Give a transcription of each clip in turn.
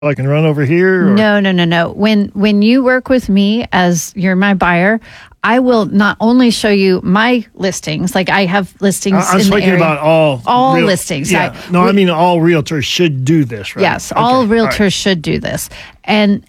I can run over here? Or? No. When you work with me as you're my buyer, I will not only show you my listings, like I have listings I'm in the speaking area. about all listings. Yeah. I mean all realtors should do this, right? Yes, all realtors should do this. And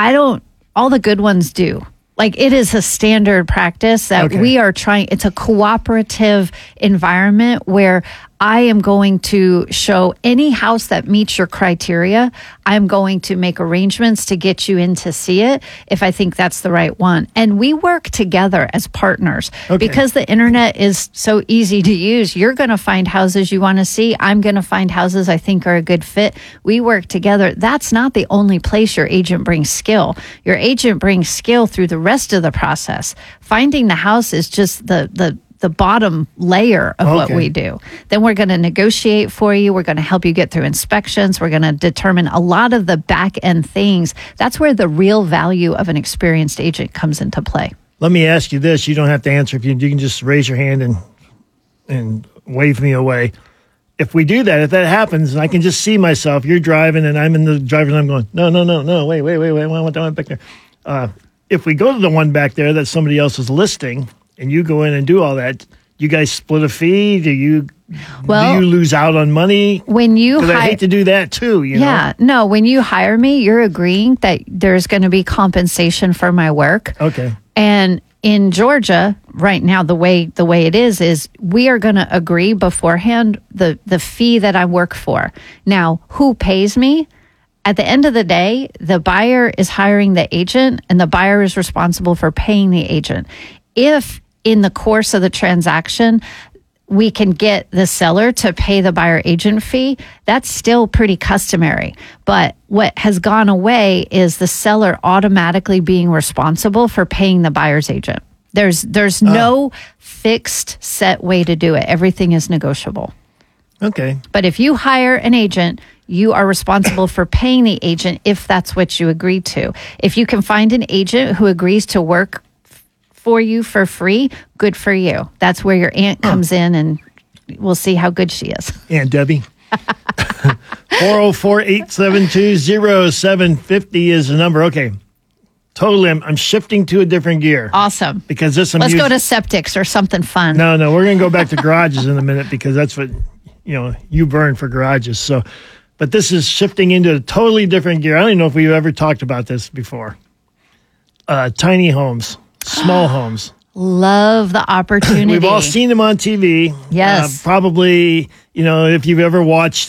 all the good ones do. Like it is a standard practice that we are trying. It's a cooperative environment where I am going to show any house that meets your criteria. I'm going to make arrangements to get you in to see it if I think that's the right one. And we work together as partners because the internet is so easy to use. You're going to find houses you want to see. I'm going to find houses I think are a good fit. We work together. That's not the only place your agent brings skill. Your agent brings skill through the rest of the process. Finding the house is just the bottom layer of what we do. Then we're going to negotiate for you. We're going to help you get through inspections. We're going to determine a lot of the back end things. That's where the real value of an experienced agent comes into play. Let me ask you this. You don't have to answer. If you can just raise your hand and wave me away. If we do that, if that happens, and I can just see myself, you're driving and I'm in the driver and I'm going, no, wait, I want that one back there. If we go to the one back there that somebody else is listing, and you go in and do all that, you guys split a fee? Do you lose out on money? When you I hate to do that too. You know? No. When you hire me, you're agreeing that there's going to be compensation for my work. Okay. And in Georgia, right now, the way it is we are going to agree beforehand the fee that I work for. Now, who pays me? At the end of the day, the buyer is hiring the agent, and the buyer is responsible for paying the agent. If in the course of the transaction, we can get the seller to pay the buyer agent fee, that's still pretty customary. But what has gone away is the seller automatically being responsible for paying the buyer's agent. There's no fixed set way to do it. Everything is negotiable. Okay. But if you hire an agent, you are responsible for paying the agent if that's what you agree to. If you can find an agent who agrees to work for you for free, good for you. That's where your aunt comes in, and we'll see how good she is. Aunt Debbie. 404-872-0750 is the number. Okay. Totally. I'm shifting to a different gear. Awesome. Because let's go to septics or something fun. No, we're going to go back to garages in a minute because that's what, you burn for garages. So, but this is shifting into a totally different gear. I don't even know if we've ever talked about this before. Tiny homes. Small homes. Love the opportunity. We've all seen them on TV. Yes. Probably, if you've ever watched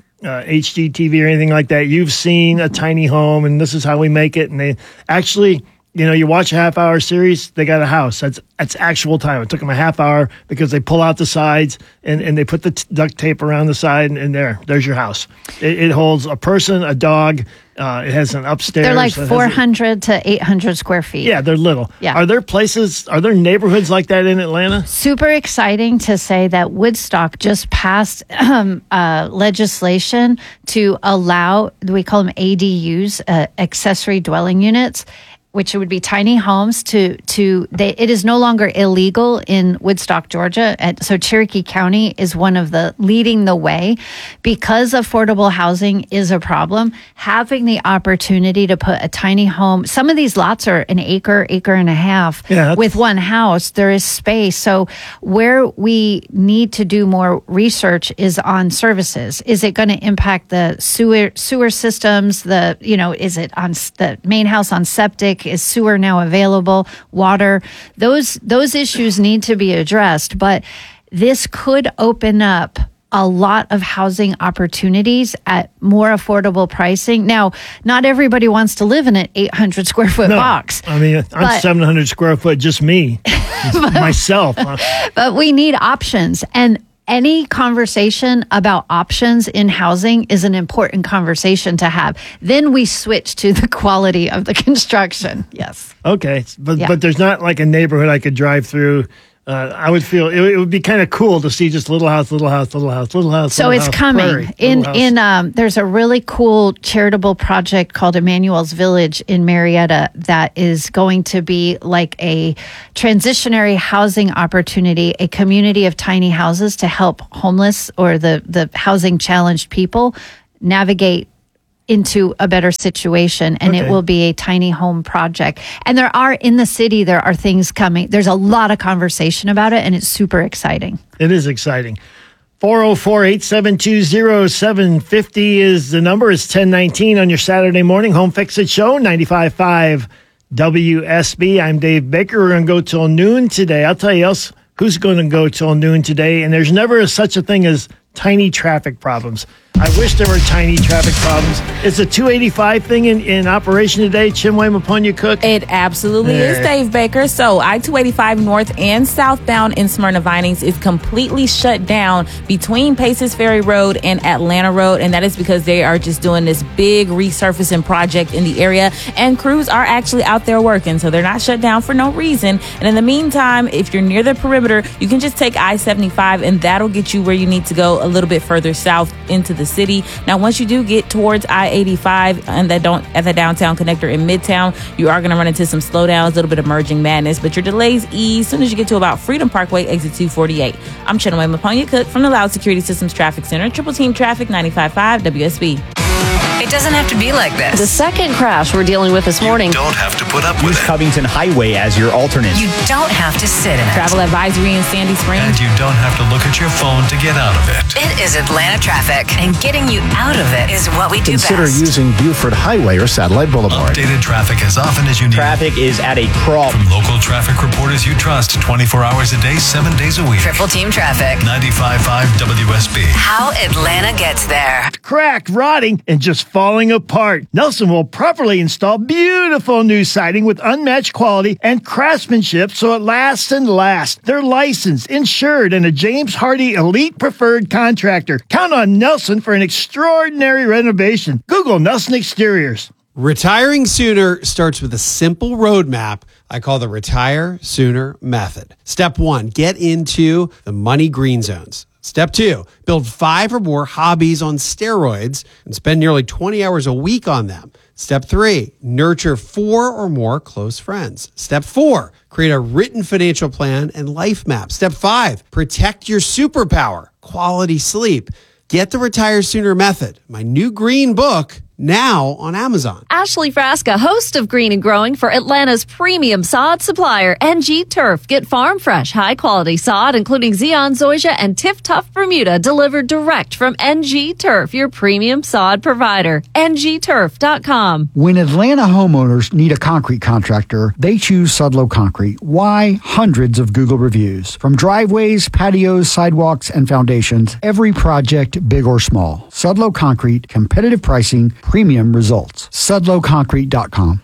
HGTV or anything like that, you've seen a tiny home and this is how we make it. And they actually, you watch a half-hour series, they got a house. That's actual time. It took them a half hour because they pull out the sides and they put the duct tape around the side and there's your house. It holds a person, a dog. It has an upstairs. They're like 400 to 800 square feet. Yeah, they're little. Yeah. Are there neighborhoods like that in Atlanta? Super exciting to say that Woodstock just passed legislation to allow, we call them ADUs, accessory dwelling units, which would be tiny homes it is no longer illegal in Woodstock, Georgia. So Cherokee County is one of the leading the way because affordable housing is a problem. Having the opportunity to put a tiny home, some of these lots are an acre and a half with one house. There is space. So where we need to do more research is on services. Is it going to impact the sewer systems? Is it on the main house on septic? Is sewer now available? Water? Those issues need to be addressed, but this could open up a lot of housing opportunities at more affordable pricing. Now, not everybody wants to live in an 800 square foot box. I mean, I'm 700 square foot, just me, myself. But we need options. And any conversation about options in housing is an important conversation to have. Then we switch to the quality of the construction. Yes. Okay. But there's not like a neighborhood I could drive through. I would feel it would be kind of cool to see just little house. So it's coming. There's a really cool charitable project called Emmanuel's Village in Marietta that is going to be like a transitionary housing opportunity, a community of tiny houses to help homeless or the housing challenged people navigate into a better situation, and it will be a tiny home project. And there are things coming. There's a lot of conversation about it, and it's super exciting. It is exciting. 404-872-0750 is the number. It's 1019 on your Saturday morning Home Fix It Show, 95.5 WSB. I'm Dave Baker. We're going to go till noon today. I'll tell you else who's going to go till noon today, and there's never such a thing as tiny traffic problems. I wish there were tiny traffic problems. Is the 285 thing in operation today, Chinwe Maponya-Cook? It absolutely is, Dave Baker. So I-285 north and southbound in Smyrna Vinings is completely shut down between Paces Ferry Road and Atlanta Road, and that is because they are just doing this big resurfacing project in the area, and crews are actually out there working, so they're not shut down for no reason. And in the meantime, if you're near the perimeter, you can just take I-75, and that'll get you where you need to go a little bit further south into the city. Now, once you do get towards I-85 and at the downtown connector in Midtown, you are going to run into some slowdowns, a little bit of merging madness, but your delays ease as soon as you get to about Freedom Parkway, exit 248. I'm Chinwe Maponya-Cook from the Loud Security Systems Traffic Center, Triple Team Traffic, 95.5 WSB. It doesn't have to be like this. The second crash we're dealing with this morning. You don't have to put up with Use it. Covington Highway as your alternate. You don't have to sit in it. Travel advisory in Sandy Springs. And you don't have to look at your phone to get out of it. It is Atlanta traffic, and getting you out of it is what we do Consider best. using Buford Highway or Satellite Boulevard. Updated traffic as often as you need. Traffic is at a crawl. From local traffic reporters you trust 24 hours a day, 7 days a week. Triple Team Traffic. 95.5 WSB. How Atlanta gets there. Cracked, rotting, and just falling apart. Nelson will properly install beautiful new siding with unmatched quality and craftsmanship so it lasts and lasts. They're licensed, insured, and a James Hardy Elite Preferred Contractor. Count on Nelson for an extraordinary renovation. Google Nelson Exteriors. Retiring sooner starts with a simple roadmap I call the Retire Sooner Method. Step 1, get into the money green zones. Step 2, build 5 or more hobbies on steroids and spend nearly 20 hours a week on them. Step 3, nurture 4 or more close friends. Step 4, create a written financial plan and life map. Step 5, protect your superpower, quality sleep. Get the Retire Sooner Method, my new green book, now on Amazon. Ashley Frasca, host of Green and Growing for Atlanta's premium sod supplier, NG Turf. Get farm fresh, high quality sod, including Zeon, Zoysia, and Tiff Tough Bermuda, delivered direct from NG Turf, your premium sod provider. NGTurf.com. When Atlanta homeowners need a concrete contractor, they choose Sudlow Concrete. Why? Hundreds of Google reviews. From driveways, patios, sidewalks, and foundations, every project, big or small. Sudlow Concrete, competitive pricing, premium results. SudlowConcrete.com.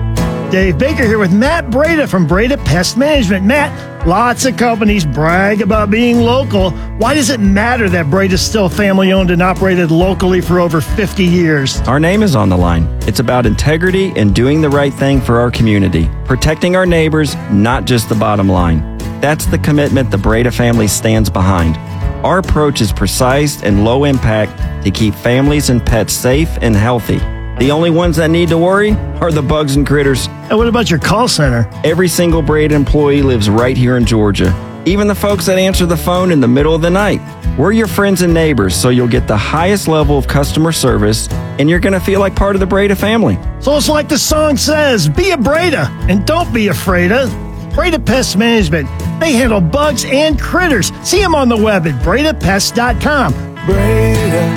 Dave Baker here with Matt Breda from Breda Pest Management. Matt, lots of companies brag about being local. Why does it matter that Breda's still family-owned and operated locally for over 50 years? Our name is on the line. It's about integrity and doing the right thing for our community. Protecting our neighbors, not just the bottom line. That's the commitment the Breda family stands behind. Our approach is precise and low impact to keep families and pets safe and healthy. The only ones that need to worry are the bugs and critters. And what about your call center? Every single Breda employee lives right here in Georgia. Even the folks that answer the phone in the middle of the night. We're your friends and neighbors, so you'll get the highest level of customer service, and you're going to feel like part of the Breda family. So it's like the song says, be a Breda, and don't be afraid of Breda Pest Management. They handle bugs and critters. See them on the web at BredaPest.com. Breda,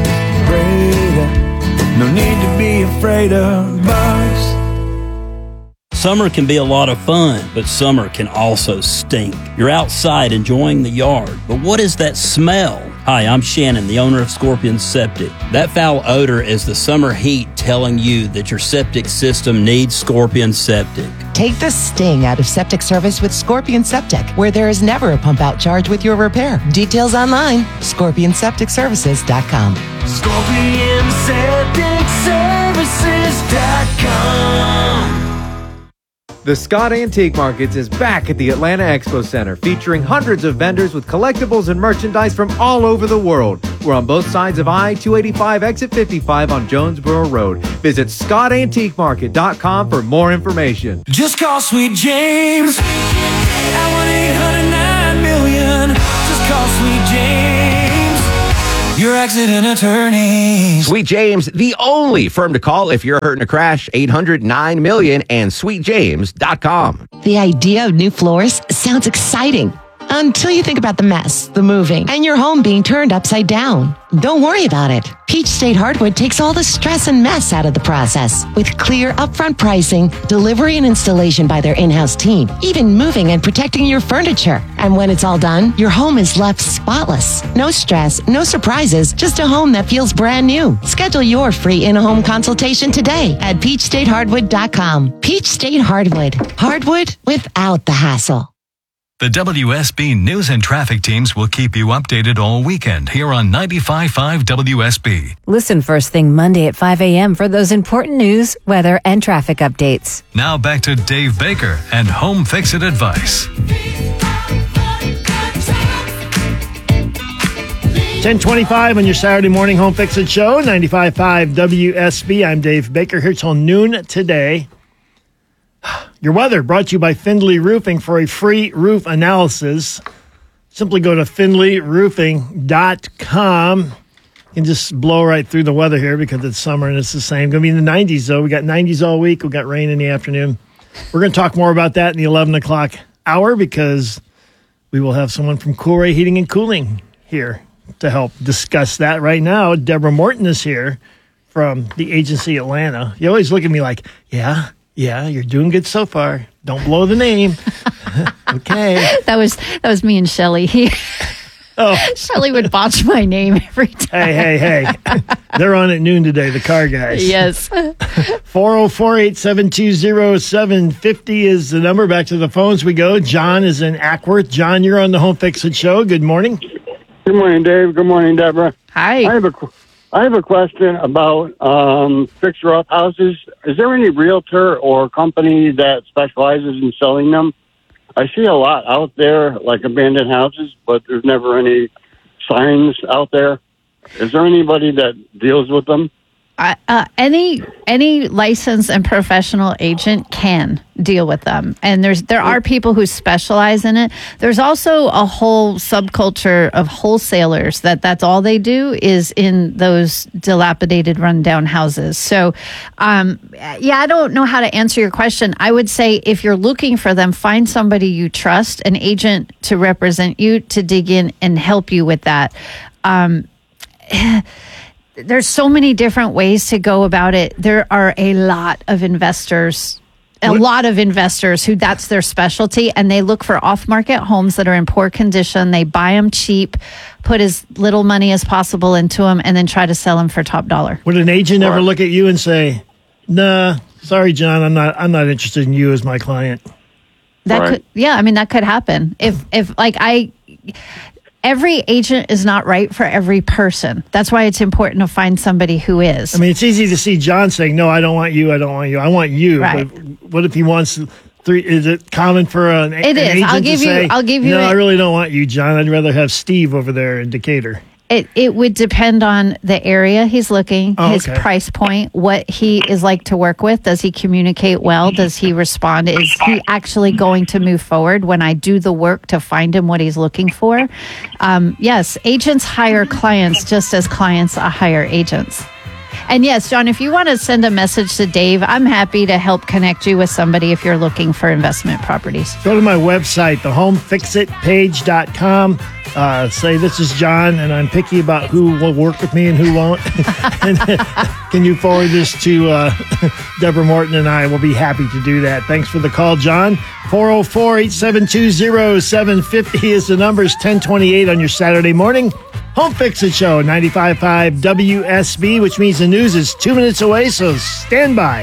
no need to be afraid of bugs. Summer can be a lot of fun, but summer can also stink. You're outside enjoying the yard, but what is that smell? Hi, I'm Shannon, the owner of Scorpion Septic. That foul odor is the summer heat telling you that your septic system needs Scorpion Septic. Take the sting out of septic service with Scorpion Septic, where there is never a pump-out charge with your repair. Details online, ScorpionSepticServices.com. ScorpionSepticServices.com. The Scott Antique Markets is back at the Atlanta Expo Center, featuring hundreds of vendors with collectibles and merchandise from all over the world. We're on both sides of I-285 exit 55 on Jonesboro Road. Visit ScottAntiqueMarket.com for more information. Just call Sweet James at 1-800-9-million. Just call Sweet James Your accident attorney. Sweet James, the only firm to call if you're hurt in a crash. 800-9-MILLION and sweetjames.com. The idea of new floors sounds exciting until you think about the mess, the moving, and your home being turned upside down. Don't worry about it. Peach State Hardwood takes all the stress and mess out of the process with clear upfront pricing, delivery and installation by their in-house team, even moving and protecting your furniture. And when it's all done, your home is left spotless. No stress, no surprises, just a home that feels brand new. Schedule your free in-home consultation today at peachstatehardwood.com. Peach State Hardwood. Hardwood without the hassle. The WSB News and Traffic teams will keep you updated all weekend here on 95.5 WSB. Listen first thing Monday at 5 a.m. for those important news, weather, and traffic updates. Now back to Dave Baker and Home Fix It advice. 10:25 on your Saturday morning Home Fix It show, 95.5 WSB. I'm Dave Baker here till noon today. Your weather brought to you by Findlay Roofing. For a free roof analysis, simply go to findlayroofing.com. You can just blow right through the weather here because it's summer and it's the same. Going to be in the 90s, though. We got 90s all week. We got rain in the afternoon. We're going to talk more about that in the 11 o'clock hour because we will have someone from Coolray Heating and Cooling here to help discuss that right now. Deborah Morton is here from the agency Atlanta. You always look at me like, yeah, you're doing good so far. Don't blow the name. Okay. That was me and Shelly. Shelly would botch my name every time. Hey. They're on at noon today, the car guys. Yes. 404-872-0750 is the number. Back to the phones we go. John is in Ackworth. John, you're on the Home Fix It show. Good morning. Good morning, Dave. Good morning, Deborah. Hi. I have a question about fixer-up houses. Is there any realtor or company that specializes in selling them? I see a lot out there, like abandoned houses, but there's never any signs out there. Is there anybody that deals with them? Any licensed and professional agent can deal with them, and there are people who specialize in it. There's also a whole subculture of wholesalers that's all they do is in those dilapidated, rundown houses. So, I don't know how to answer your question. I would say if you're looking for them, find somebody you trust, an agent to represent you, to dig in and help you with that. There's so many different ways to go about it. There are a lot of investors who that's their specialty, and they look for off-market homes that are in poor condition. They buy them cheap, put as little money as possible into them, and then try to sell them for top dollar. Would an agent ever look at you and say, "Nah, sorry, John, I'm not interested in you as my client"? That could happen. Every agent is not right for every person. That's why it's important to find somebody who is. I mean, it's easy to see John saying, "No, I don't want you. I want you." Right. But what if he wants three? Is it common for an agent to say, I'll give you. No, I really don't want you, John. I'd rather have Steve over there in Decatur. It would depend on the area he's looking, his price point, what he is like to work with. Does he communicate well? Does he respond? Is he actually going to move forward when I do the work to find him what he's looking for? Yes, agents hire clients just as clients hire agents. And yes, John, if you want to send a message to Dave, I'm happy to help connect you with somebody if you're looking for investment properties. Go to my website, thehomefixitpage.com. Say, this is John, and I'm picky about who will work with me and who won't. And can you forward this to Deborah Morton, and I will be happy to do that. Thanks for the call, John. 404-872-0750 is the number. It's 1028 on your Saturday morning. Home Fix It Show, 95.5 WSB, which means the news is 2 minutes away, so stand by.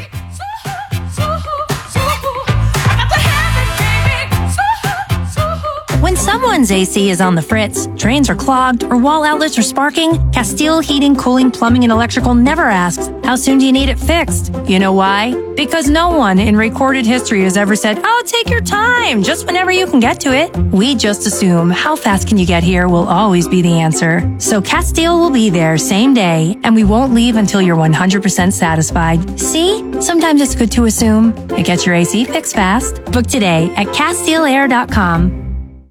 When someone's AC is on the fritz, drains are clogged, or wall outlets are sparking, Castile Heating, Cooling, Plumbing, and Electrical never asks, how soon do you need it fixed? You know why? Because no one in recorded history has ever said, oh, take your time, just whenever you can get to it. We just assume how fast can you get here will always be the answer. So Castile will be there same day, and we won't leave until you're 100% satisfied. See? Sometimes it's good to assume and get your AC fixed fast. Book today at CastileAir.com.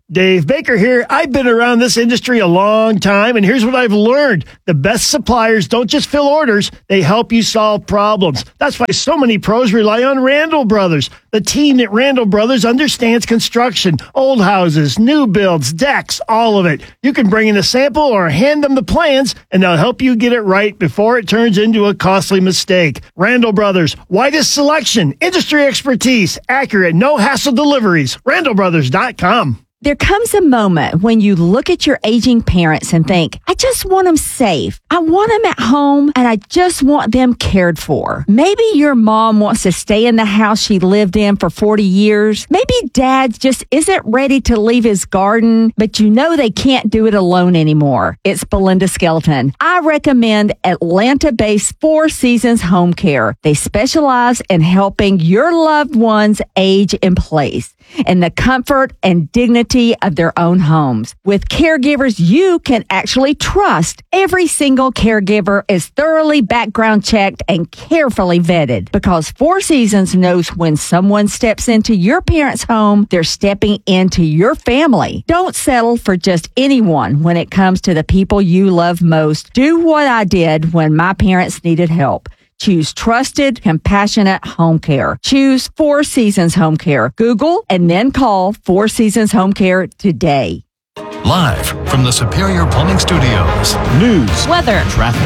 Dave Baker here. I've been around this industry a long time, and here's what I've learned. The best suppliers don't just fill orders, they help you solve problems. That's why so many pros rely on Randall Brothers. The team at Randall Brothers understands construction, old houses, new builds, decks, all of it. You can bring in a sample or hand them the plans, and they'll help you get it right before it turns into a costly mistake. Randall Brothers, widest selection, industry expertise, accurate, no-hassle deliveries. RandallBrothers.com. There comes a moment when you look at your aging parents and think, I just want them safe. I want them at home, and I just want them cared for. Maybe your mom wants to stay in the house she lived in for 40 years. Maybe dad just isn't ready to leave his garden, but you know they can't do it alone anymore. It's Belinda Skelton. I recommend Atlanta-based Four Seasons Home Care. They specialize in helping your loved ones age in place in the comfort and dignity of their own homes. With caregivers you can actually trust, every single caregiver is thoroughly background checked and carefully vetted, because Four Seasons knows when someone steps into your parents' home, they're stepping into your family. Don't settle for just anyone when it comes to the people you love most. Do what I did when my parents needed help. Choose trusted, compassionate home care. Choose Four Seasons Home Care. Google and then call Four Seasons Home Care today. Live from the Superior Plumbing Studios. News, weather, traffic.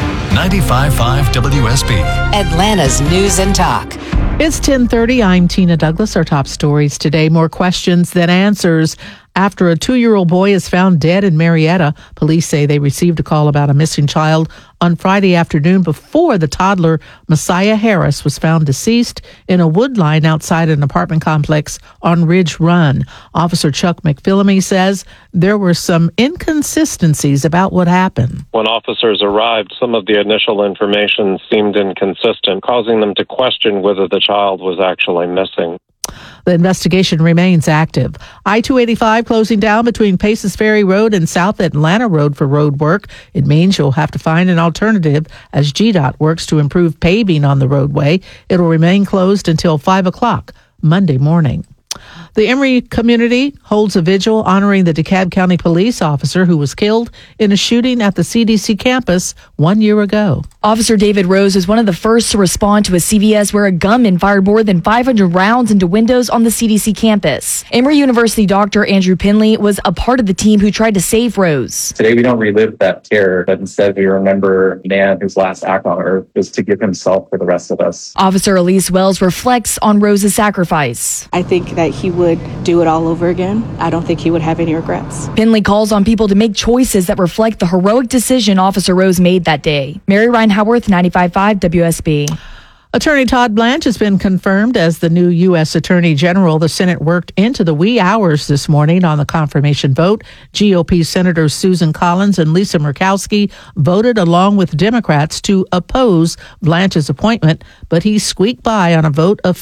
95.5 WSB. Atlanta's News and Talk. It's 10:30. I'm Tina Douglas. Our top stories today. More questions than answers. After a 2-year-old boy is found dead in Marietta, police say they received a call about a missing child on Friday afternoon before the toddler Messiah Harris was found deceased in a wood line outside an apartment complex on Ridge Run. Officer Chuck McPhillamy says there were some inconsistencies about what happened. When officers arrived, some of the initial information seemed inconsistent, causing them to question whether the child was actually missing. The investigation remains active. I-285 closing down between Paces Ferry Road and South Atlanta Road for road work. It means you'll have to find an alternative as GDOT works to improve paving on the roadway. It'll remain closed until 5 o'clock Monday morning. The Emory community holds a vigil honoring the DeKalb County police officer who was killed in a shooting at the CDC campus 1 year ago. Officer David Rose was one of the first to respond to a CVS where a gunman fired more than 500 rounds into windows on the CDC campus. Emory University Dr. Andrew Penley was a part of the team who tried to save Rose. Today we don't relive that terror, but instead we remember a man whose last act on earth was to give himself for the rest of us. Officer Elise Wells reflects on Rose's sacrifice. I think that he would do it all over again. I don't think he would have any regrets. Penley calls on people to make choices that reflect the heroic decision Officer Rose made that day. Mary Ryan Howarth, 95.5 WSB. Attorney Todd Blanche has been confirmed as the new U.S. Attorney General. The Senate worked into the wee hours this morning on the confirmation vote. GOP Senators Susan Collins and Lisa Murkowski voted along with Democrats to oppose Blanche's appointment, but he squeaked by on a vote of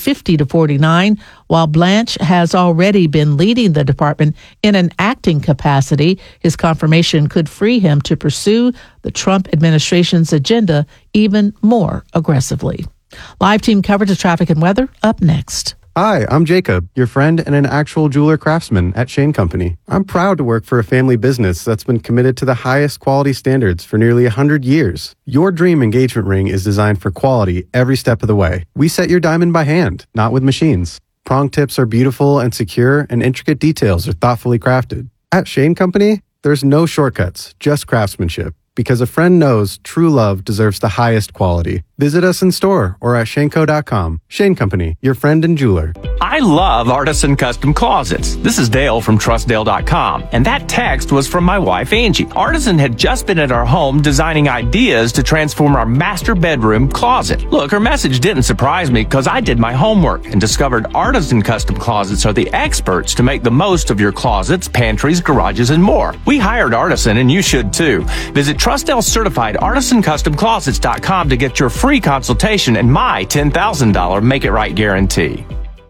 50-49. While Blanche has already been leading the department in an acting capacity, his confirmation could free him to pursue the Trump administration's agenda even more aggressively. Live team coverage of traffic and weather up next. Hi, I'm Jacob, your friend and an actual jeweler craftsman at Shane Company. I'm proud to work for a family business that's been committed to the highest quality standards for nearly 100 years. Your dream engagement ring is designed for quality every step of the way. We set your diamond by hand, not with machines. Prong tips are beautiful and secure, and intricate details are thoughtfully crafted. At Shane Company, there's no shortcuts, just craftsmanship. Because a friend knows true love deserves the highest quality. Visit us in store or at shaneco.com. Shane Company, your friend and jeweler. I love Artisan Custom Closets. This is Dale from trustdale.com, and that text was from my wife, Angie. Artisan had just been at our home designing ideas to transform our master bedroom closet. Look, her message didn't surprise me because I did my homework and discovered Artisan Custom Closets are the experts to make the most of your closets, pantries, garages, and more. We hired Artisan, and you should too. Visit Trustdale certified ArtisanCustomClosets.com to get your free consultation and my $10,000 Make It Right guarantee.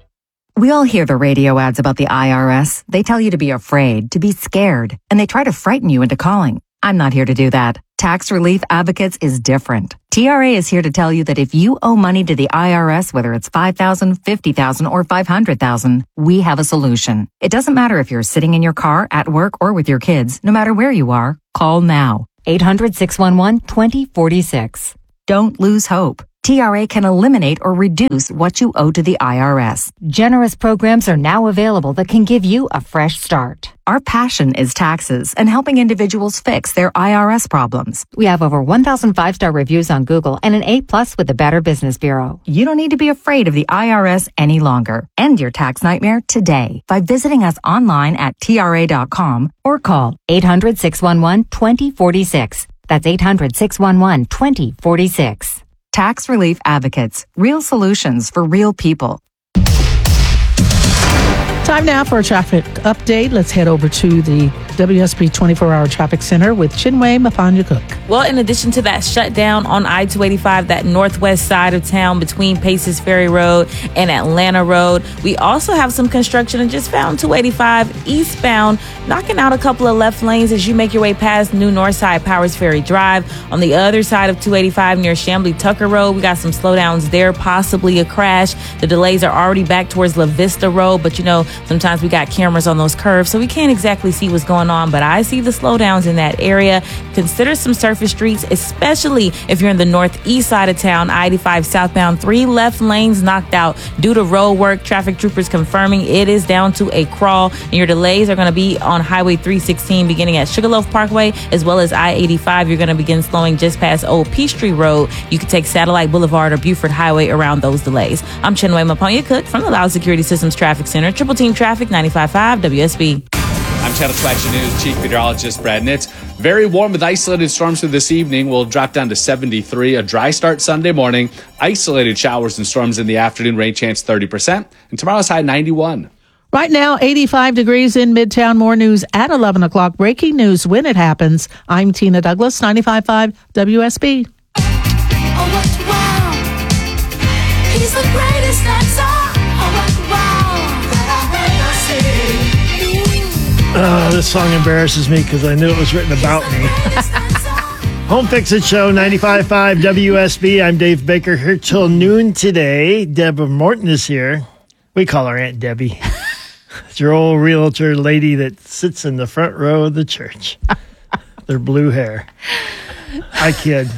We all hear the radio ads about the IRS. They tell you to be afraid, to be scared, and they try to frighten you into calling. I'm not here to do that. Tax Relief Advocates is different. TRA is here to tell you that if you owe money to the IRS, whether it's $5,000, $50,000, or $500,000, we have a solution. It doesn't matter if you're sitting in your car, at work, or with your kids. No matter where you are, call now. 800-611-2046. Don't lose hope. TRA can eliminate or reduce what you owe to the IRS. Generous programs are now available that can give you a fresh start. Our passion is taxes and helping individuals fix their IRS problems. We have over 1,000 5-star reviews on Google and an A+ with the Better Business Bureau. You don't need to be afraid of the IRS any longer. End your tax nightmare today by visiting us online at TRA.com or call 800-611-2046. That's 800-611-2046. Tax Relief Advocates. Real solutions for real people. Time now for a traffic update. Let's head over to the WSB 24-hour traffic center with Chinwe Mapanya-Cook. Well, in addition to that shutdown on I-285, that northwest side of town between Paces Ferry Road and Atlanta Road, we also have some construction and just found 285 eastbound, knocking out a couple of left lanes as you make your way past New Northside Powers Ferry Drive. On the other side of 285 near Chamblee Tucker Road, we got some slowdowns there, possibly a crash. The delays are already back towards La Vista Road, but sometimes we got cameras on those curves, so we can't exactly see what's going on, but I see the slowdowns in that area. Consider some surface streets, especially if you're in the northeast side of town. I-85 southbound, 3 left lanes knocked out due to road work. Traffic troopers confirming it is down to a crawl, and your delays are going to be on Highway 316 beginning at Sugarloaf Parkway, as well as I-85. You're going to begin slowing just past Old Peachtree Road. You can take Satellite Boulevard or Buford Highway around those delays. I'm Chinwe Mapanya-Cook from the Loud Security Systems Traffic Center. Triple Team Traffic, 95.5 WSB. I'm Channel 2 Action News Chief Meteorologist Brad Nitz. Very warm with isolated storms through this evening. We'll drop down to 73. A dry start Sunday morning. Isolated showers and storms in the afternoon. Rain chance 30%. And tomorrow's high 91. Right now, 85 degrees in Midtown. More news at 11 o'clock. Breaking news when it happens. I'm Tina Douglas, 95.5 WSB. Oh, wow. He's the greatest, that's all. This song embarrasses me because I knew it was written about me. Home Fix It Show, 95.5 WSB. I'm Dave Baker here till noon today. Deborah Morton is here. We call her Aunt Debbie. It's your old realtor lady that sits in the front row of the church. Their blue hair. I kid.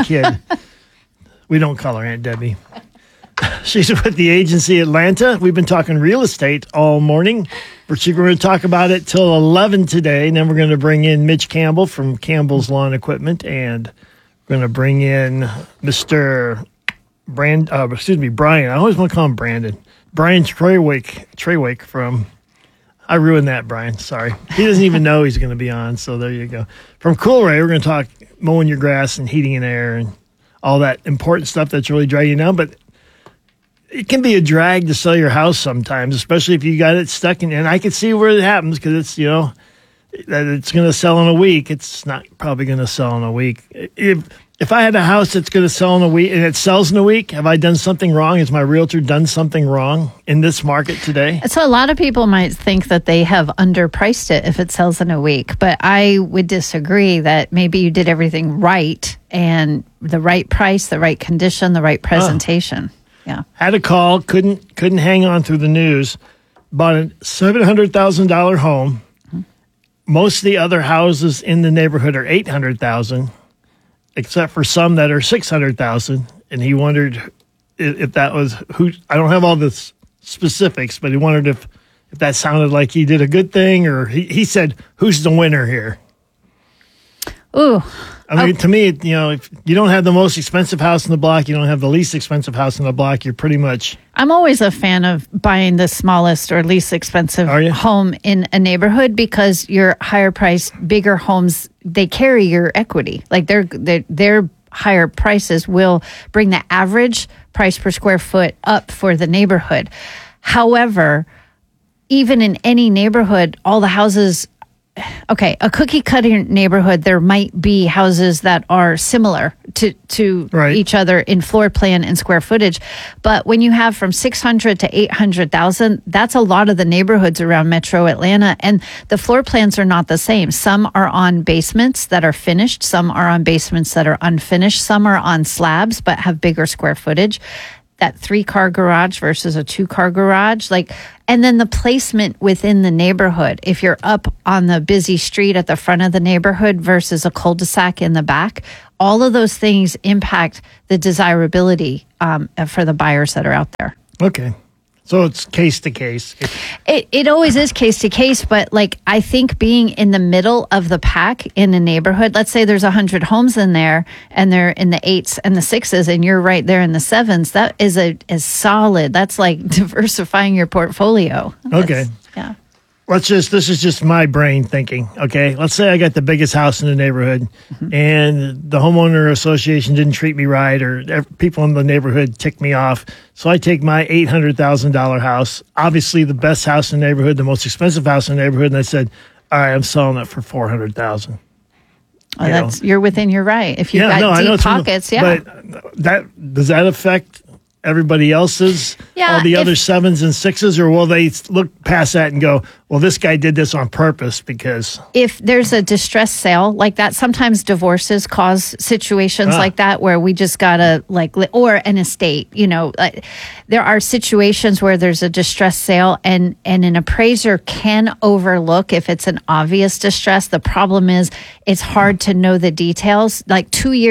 We don't call her Aunt Debbie. She's with the agency Atlanta. We've been talking real estate all morning. We're going to talk about it till 11 today. And then we're going to bring in Mitch Campbell from Campbell's Lawn Equipment. And we're going to bring in Mr. Brian. I always want to call him Brandon. Brian Trawick from, I ruined that, Brian. Sorry. He doesn't even know he's going to be on. So there you go. From Coolray, we're going to talk mowing your grass and heating and air and all that important stuff that's really dragging you down. But it can be a drag to sell your house sometimes, especially if you got it stuck in. And I can see where it happens because it's, that it's going to sell in a week. It's not probably going to sell in a week. If I had a house that's going to sell in a week and it sells in a week, have I done something wrong? Has my realtor done something wrong in this market today? So a lot of people might think that they have underpriced it if it sells in a week, but I would disagree that maybe you did everything right and the right price, the right condition, the right presentation. Yeah. Had a call, couldn't hang on through the news. Bought a $700,000 home. Mm-hmm. Most of the other houses in the neighborhood are $800,000, except for some that are $600,000. And he wondered if that was who. I don't have all the specifics, but he wondered if that sounded like he did a good thing, or he said, "Who's the winner here?" Ooh. I mean, to me, if you don't have the most expensive house in the block, you don't have the least expensive house in the block, you're pretty much... I'm always a fan of buying the smallest or least expensive home in a neighborhood because your higher priced, bigger homes, they carry your equity. Like their higher prices will bring the average price per square foot up for the neighborhood. However, even in any neighborhood, all the houses okay, a cookie cutter neighborhood, there might be houses that are similar to each other in floor plan and square footage. But when you have from 600 to 800,000, that's a lot of the neighborhoods around Metro Atlanta. And the floor plans are not the same. Some are on basements that are finished. Some are on basements that are unfinished. Some are on slabs but have bigger square footage. That 3-car garage versus a 2-car garage, and then the placement within the neighborhood. If you're up on the busy street at the front of the neighborhood versus a cul-de-sac in the back, all of those things impact the desirability for the buyers that are out there. Okay. So it's case to case. It always is case to case, but I think being in the middle of the pack in a neighborhood, let's say there's 100 homes in there and they're in the 8s and the 6s and you're right there in the 7s, that is a solid. That's like diversifying your portfolio. Okay. Yeah. This is just my brain thinking. Okay. Let's say I got the biggest house in the neighborhood and the homeowner association didn't treat me right, or people in the neighborhood ticked me off. So I take my $800,000 house, obviously the best house in the neighborhood, the most expensive house in the neighborhood. And I said, all right, I'm selling it for $400,000. You're within your right. If you've got deep pockets, But does that affect everybody else's, all the other 7s and 6s, or will they look past that and go, well, this guy did this on purpose? Because if there's a distressed sale like that, sometimes divorces cause situations like that where we just gotta or an estate, there are situations where there's a distressed sale and an appraiser can overlook if it's an obvious distress. The problem is it's hard to know the details. Like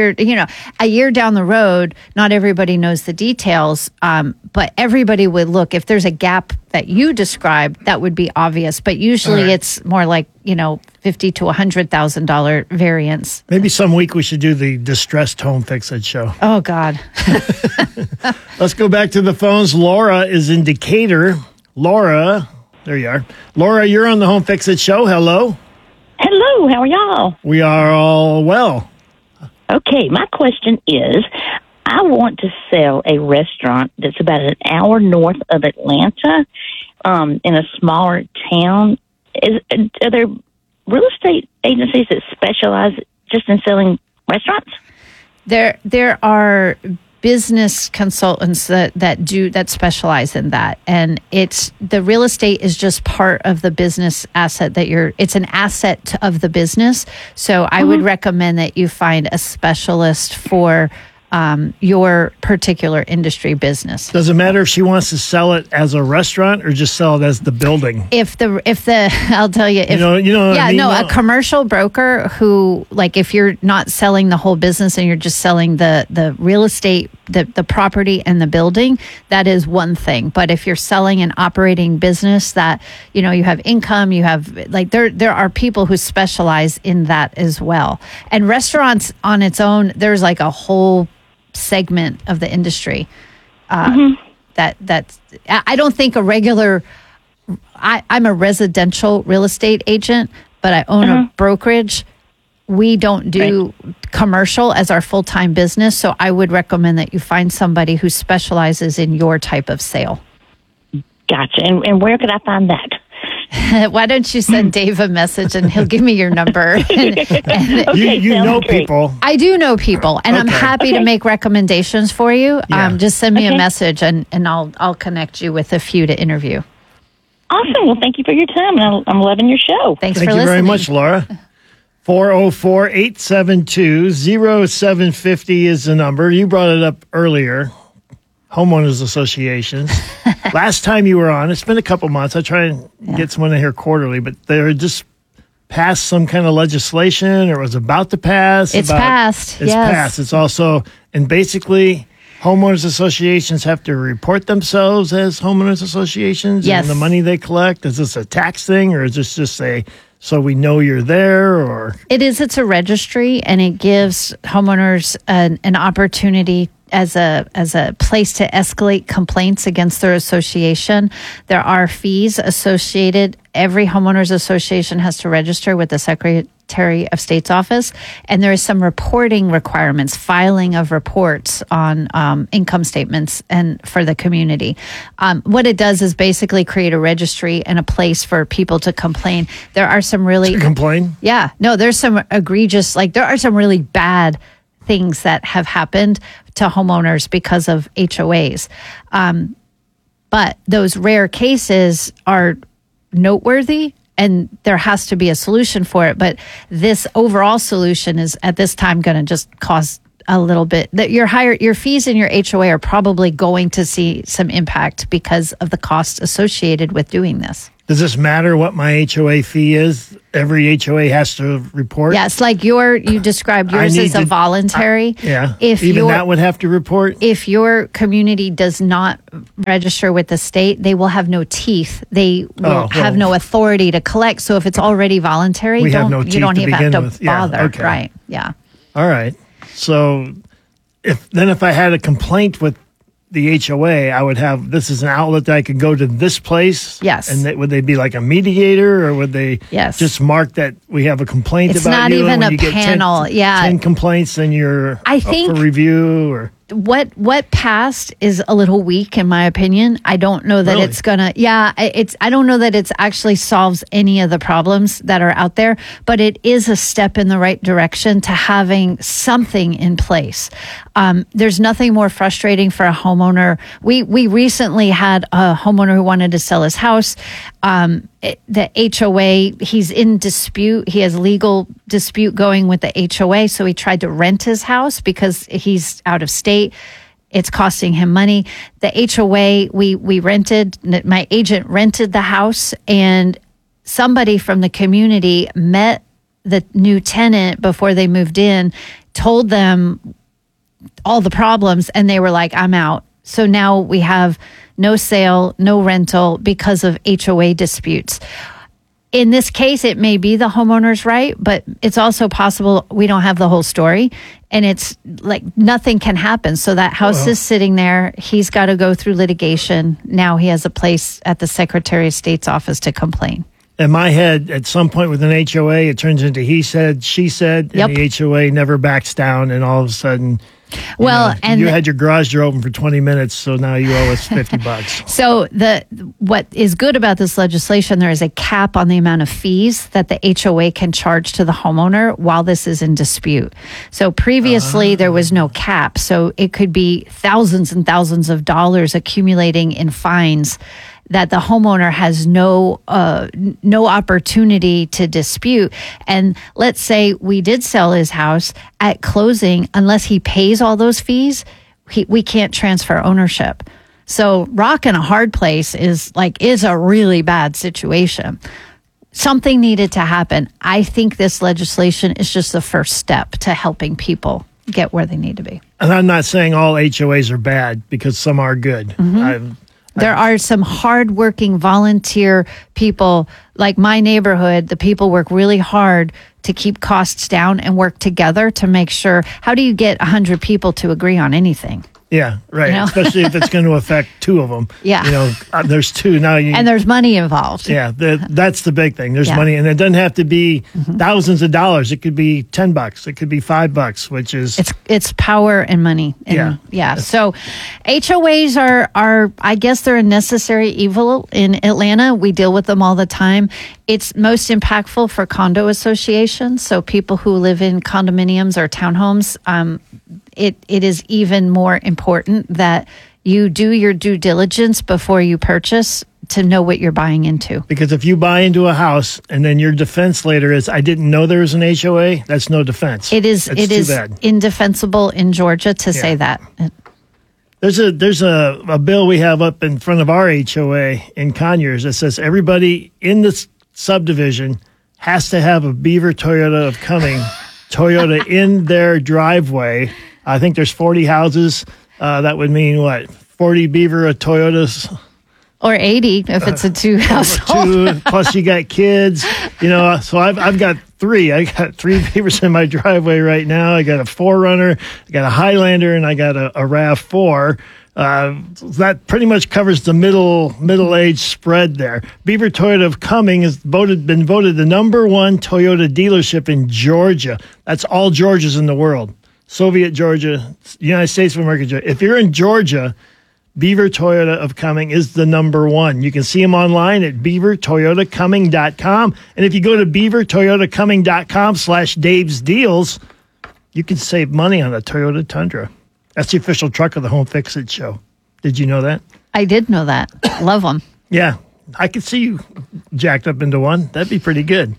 a year down the road, not everybody knows the details, but everybody would look. If there's a gap that you described, that would be obvious. But usually it's more like, $50,000 to $100,000 variance. Maybe some week we should do the distressed home fix-it show. Oh, God. Let's go back to the phones. Laura is in Decatur. Laura, there you are. Laura, you're on the Home Fix-It show. Hello. Hello, how are y'all? We are all well. Okay, my question is, I want to sell a restaurant that's about an hour north of Atlanta, in a smaller town. Are there real estate agencies that specialize just in selling restaurants? There are business consultants that specialize in that, and the real estate is just part of the business asset it's an asset of the business. So I would recommend that you find a specialist for your particular industry business. Does it matter if she wants to sell it as a restaurant or just sell it as the building? If I'll tell you, a commercial broker who, if you're not selling the whole business and you're just selling the real estate, the property and the building, that is one thing. But if you're selling an operating business that, you have income, you have there are people who specialize in that as well. And restaurants on its own, there's a whole segment of the industry that I don't think a regular. I'm a residential real estate agent, but I own a brokerage. We don't do commercial as our full-time business, so I would recommend that you find somebody who specializes in your type of sale. Gotcha. And where could I find that? Why don't you send Dave a message and he'll give me your number? You know people. I do know people, and I'm happy to make recommendations for you. Yeah. Just send me a message, and I'll connect you with a few to interview. Awesome. Well, thank you for your time. I'm loving your show. Thank you very much, Laura. 404-872-0750 is the number. You brought it up earlier. Homeowners associations. Last time you were on, it's been a couple months. I try and get someone in here quarterly, but they just passed some kind of legislation or was about to pass. It's passed. It's passed. It's also, and basically, homeowners associations have to report themselves as homeowners associations and the money they collect. Is this a tax thing, or is this just so we know you're there? Or it's a registry, and it gives homeowners an opportunity as a place to escalate complaints against their association. There are fees associated. Every homeowners association has to register with the Secretary of State's office, and there is some reporting requirements, filing of reports on income statements and for the community. What it does is basically create a registry and a place for people to complain. There are some really complain. Yeah, no, there's some egregious, like there are some really bad things that have happened to homeowners because of HOAs. But those rare cases are noteworthy, and there has to be a solution for it. But this overall solution is at this time going to just cause a little bit that your fees in your HOA are probably going to see some impact because of the cost associated with doing this. Does this matter what my HOA fee is? Every HOA has to report? Yes, like you described yours as a voluntary. Yeah. Even that would have to report? If your community does not register with the state, they will have no teeth. They will have no authority to collect. So if it's already voluntary, you don't even have to bother. Okay. Right. Yeah. All right. So if I had a complaint with the HOA, I would have, this is an outlet that I could go to this place. Yes. And would they be like a mediator, or would they just mark that we have a complaint it's about you? It's not even and a panel. 10 complaints, then you're up for review, or what passed is a little weak in my opinion. I don't know that it's gonna. Yeah, I don't know that it's actually solves any of the problems that are out there, but it is a step in the right direction to having something in place. There's nothing more frustrating for a homeowner. We recently had a homeowner who wanted to sell his house. The HOA, he's in dispute. He has legal dispute going with the HOA. So he tried to rent his house because he's out of state. It's costing him money. The HOA, we rented, my agent rented the house, and somebody from the community met the new tenant before they moved in, told them all the problems, and they were like, I'm out. So now we have no sale, no rental because of HOA disputes. In this case, it may be the homeowner's right, but it's also possible we don't have the whole story, and it's like nothing can happen. So that house is sitting there. He's got to go through litigation. Now he has a place at the Secretary of State's office to complain. In my head, at some point with an HOA, it turns into he said, she said, and the HOA never backs down, and all of a sudden... and you had your garage door open for 20 minutes, so now you owe us $50. So what is good about this legislation, there is a cap on the amount of fees that the HOA can charge to the homeowner while this is in dispute. So previously there was no cap, so it could be thousands and thousands of dollars accumulating in fines that the homeowner has no opportunity to dispute. And let's say we did sell his house at closing, unless he pays all those fees, we can't transfer ownership. So rock in a hard place is a really bad situation. Something needed to happen. I think this legislation is just the first step to helping people get where they need to be. And I'm not saying all HOAs are bad, because some are good. Mm-hmm. There are some hardworking volunteer people, like my neighborhood. The people work really hard to keep costs down and work together to make sure. How do you get 100 people to agree on anything? Yeah, right. You know? Especially if it's going to affect two of them. Yeah. There's two now. And there's money involved. Yeah, that's the big thing. There's money, and it doesn't have to be thousands of dollars. It could be $10. It could be $5, which is... It's power and money. And yeah. So HOAs are, I guess they're a necessary evil in Atlanta. We deal with them all the time. It's most impactful for condo associations. So people who live in condominiums or townhomes, it is even more important that you do your due diligence before you purchase to know what you're buying into. Because if you buy into a house and then your defense later is, I didn't know there was an HOA, that's no defense. It is indefensible in Georgia to say that. There's a bill we have up in front of our HOA in Conyers that says everybody in this subdivision has to have a Beaver Toyota of Cumming Toyota in their driveway. I think there's 40 houses. That would mean what? 40 Beaver Toyotas? Or 80 if it's a two household. Plus you got kids, so I've got three. I got 3 Beavers in my driveway right now. I got a 4Runner, I got a Highlander, and I got a RAV4. That pretty much covers the middle age spread there. Beaver Toyota of Cumming has been voted the number one Toyota dealership in Georgia. That's all Georgias in the world. Soviet Georgia, United States of America, Georgia. If you're in Georgia, Beaver Toyota of Cumming is the number one. You can see them online at beavertoyotacumming.com. And if you go to beavertoyotacumming.com/Dave's Deals, you can save money on a Toyota Tundra. That's the official truck of the Home Fix-It show. Did you know that? I did know that. Love them. Yeah. I could see you jacked up into one. That'd be pretty good.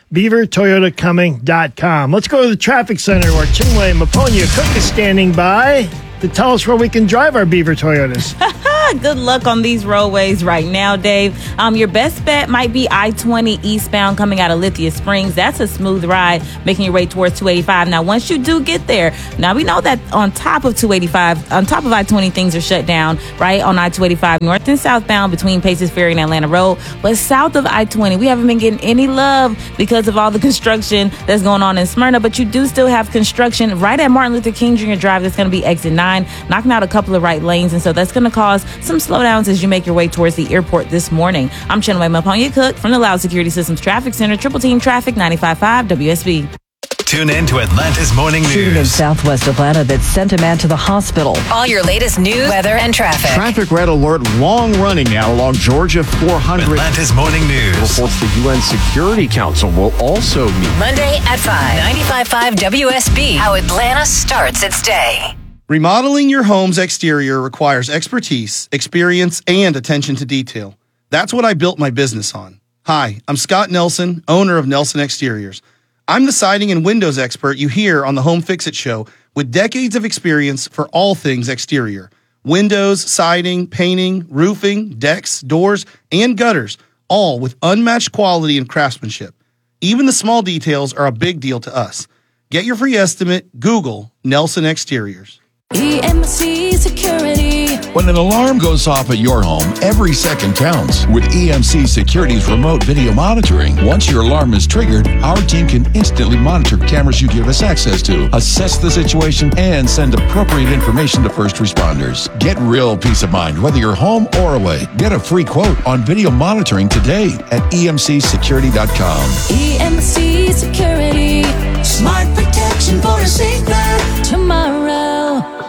beavertoyotacumming.com. Let's go to the traffic center where Chinwe Maponia Cook is standing by to tell us where we can drive our Beaver Toyotas. Good luck on these roadways right now, Dave. Your best bet might be I-20 eastbound coming out of Lithia Springs. That's a smooth ride, making your way towards 285. Now, once you do get there, now we know that on top of 285, on top of I-20, things are shut down, right, on I-285 north and southbound between Paces Ferry and Atlanta Road. But south of I-20, we haven't been getting any love because of all the construction that's going on in Smyrna. But you do still have construction right at Martin Luther King Jr. Drive. That's going to be exit 9, knocking out a couple of right lanes. And so that's going to cause some slowdowns as you make your way towards the airport this morning. I'm Chinwe Maponia Cook from the Loud Security Systems Traffic Center, Triple Team Traffic 95.5 WSB. Tune in to Atlanta's Morning Shooting in News. southwest Atlanta that sent a man to the hospital. All your latest news, weather, and traffic. Traffic red alert long running now along Georgia 400. Atlanta's Morning News. Reports the UN Security Council will also meet Monday at 5. 95.5 WSB. How Atlanta starts its day. Remodeling your home's exterior requires expertise, experience, and attention to detail. That's what I built my business on. Hi, I'm Scott Nelson, owner of Nelson Exteriors. I'm the siding and windows expert you hear on the Home Fix-It show with decades of experience for all things exterior. Windows, siding, painting, roofing, decks, doors, and gutters, all with unmatched quality and craftsmanship. Even the small details are a big deal to us. Get your free estimate, Google Nelson Exteriors. EMC Security. When an alarm goes off at your home, every second counts. With EMC Security's remote video monitoring, once your alarm is triggered, our team can instantly monitor cameras you give us access to, assess the situation, and send appropriate information to first responders. Get real peace of mind, whether you're home or away. Get a free quote on video monitoring today at emcsecurity.com. EMC Security. Smart protection for a safer tomorrow.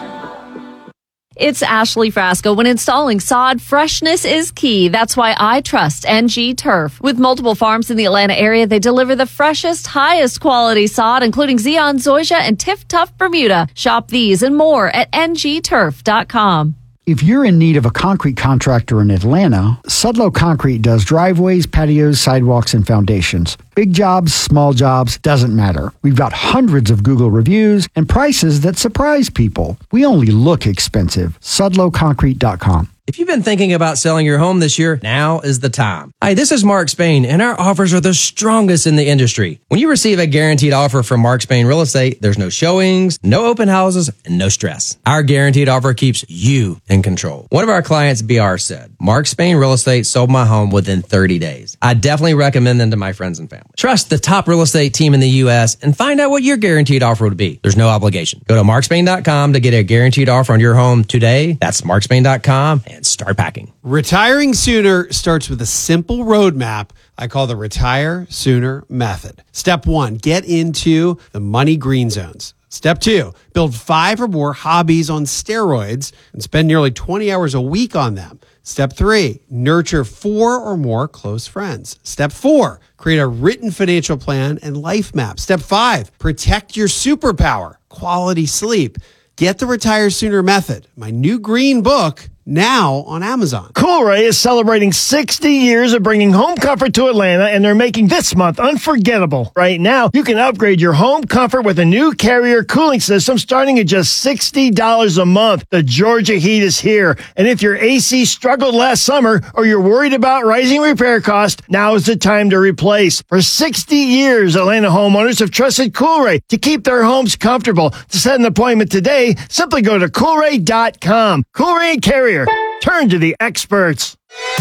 It's Ashley Frasco. When installing sod, freshness is key. That's why I trust NG Turf. With multiple farms in the Atlanta area, they deliver the freshest, highest quality sod, including Zeon, Zoysia, and Tiff Tough Bermuda. Shop these and more at ngturf.com. If you're in need of a concrete contractor in Atlanta, Sudlow Concrete does driveways, patios, sidewalks, and foundations. Big jobs, small jobs, doesn't matter. We've got hundreds of Google reviews and prices that surprise people. We only look expensive. SudlowConcrete.com. If you've been thinking about selling your home this year, now is the time. Hi, this is Mark Spain, and our offers are the strongest in the industry. When you receive a guaranteed offer from Mark Spain Real Estate, there's no showings, no open houses, and no stress. Our guaranteed offer keeps you in control. One of our clients, BR, said, Mark Spain Real Estate sold my home within 30 days. I definitely recommend them to my friends and family. Trust the top real estate team in the U.S. and find out what your guaranteed offer would be. There's no obligation. Go to markspain.com to get a guaranteed offer on your home today. That's markspain.com and start packing. Retiring sooner starts with a simple roadmap I call the Retire Sooner Method. Step 1, get into the money green zones. Step 2, build 5 or more hobbies on steroids and spend nearly 20 hours a week on them. Step 3, nurture 4 or more close friends. Step 4, create a written financial plan and life map. Step 5, protect your superpower, quality sleep. Get the Retire Sooner Method, my new green book, now on Amazon. Coolray is celebrating 60 years of bringing home comfort to Atlanta, and they're making this month unforgettable. Right now, you can upgrade your home comfort with a new Carrier cooling system starting at just $60 a month. The Georgia heat is here, and if your AC struggled last summer or you're worried about rising repair costs, now is the time to replace. For 60 years, Atlanta homeowners have trusted Coolray to keep their homes comfortable. To set an appointment today, simply go to Coolray.com. Coolray and Carrier. Turn to the experts.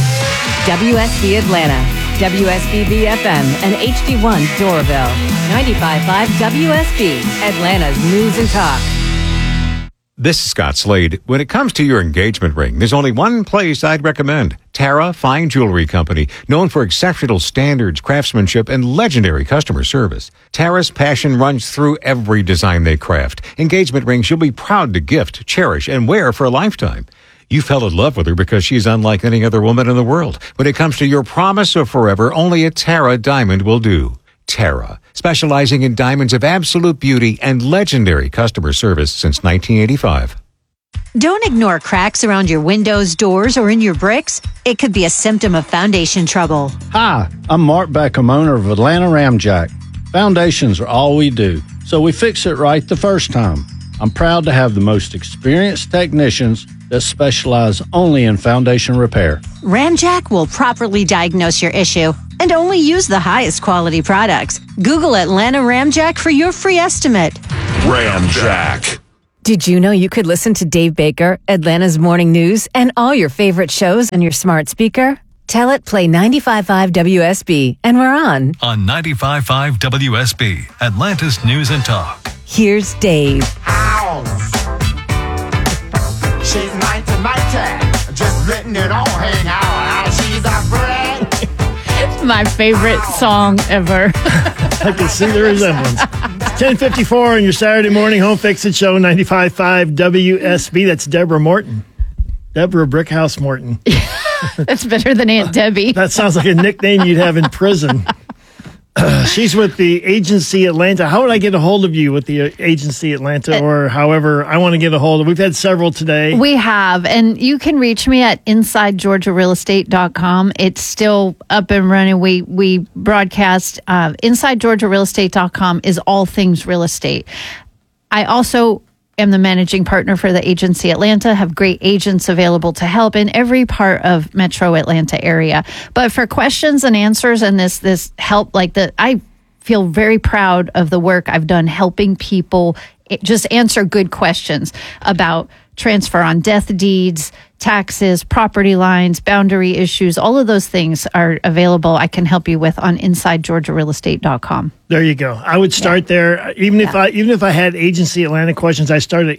WSB Atlanta, WSB BFM, and HD1 Doraville. 95.5 WSB, Atlanta's News and Talk. This is Scott Slade. When it comes to your engagement ring, there's only one place I'd recommend. Tara Fine Jewelry Company, known for exceptional standards, craftsmanship, and legendary customer service. Tara's passion runs through every design they craft. Engagement rings you'll be proud to gift, cherish, and wear for a lifetime. You fell in love with her because she's unlike any other woman in the world. When it comes to your promise of forever, only a Tara diamond will do. Tara, specializing in diamonds of absolute beauty and legendary customer service since 1985. Don't ignore cracks around your windows, doors, or in your bricks. It could be a symptom of foundation trouble. Hi, I'm Mark Beckham, owner of Atlanta Ramjack. Foundations are all we do, so we fix it right the first time. I'm proud to have the most experienced technicians that specialize only in foundation repair. Ramjack will properly diagnose your issue and only use the highest quality products. Google Atlanta Ramjack for your free estimate. Ramjack. Did you know you could listen to Dave Baker, Atlanta's Morning News, and all your favorite shows on your smart speaker? Tell it play 95.5 WSB, and we're on. On 95.5 WSB, Atlanta's News and Talk. Here's Dave. She's 90, just letting it all hang out. She's a friend. It's my favorite song ever. I can see the resemblance. 10:54 on your Saturday morning home fixing show, 95.5 WSB. That's Deborah Morton. Deborah Brickhouse Morton. That's better than Aunt Debbie. That sounds like a nickname you'd have in prison. She's with the Agency Atlanta. How would I get a hold of you with the Agency Atlanta, or however I want to get a hold of? We've had several today. We have, and you can reach me at InsideGeorgiaRealEstate.com. It's still up and running. We broadcast. InsideGeorgiaRealEstate.com is all things real estate. I also am the managing partner for the Agency Atlanta, have great agents available to help in every part of Metro Atlanta area. But for questions and answers and this help, I feel very proud of the work I've done helping people just answer good questions about transfer on death deeds, taxes, property lines, boundary issues. All of those things are available. I can help you with on InsideGeorgiaRealEstate.com. There you go. I would start there. Even if I had Agency Atlanta questions, I start at